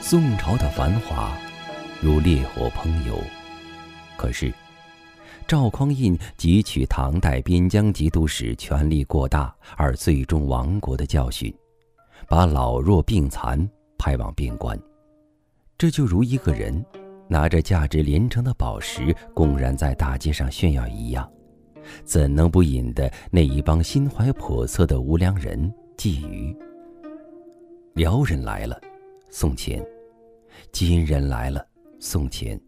宋朝的繁华如烈火烹油，可是赵匡胤汲取唐代边疆节度使权力过大而最终亡国的教训，把老弱病残派往边关。这就如一个人拿着价值连城的宝石公然在大街上炫耀一样，怎能不引得那一帮心怀叵测的无良人觊觎？辽人来了，送钱；金人来了，送钱；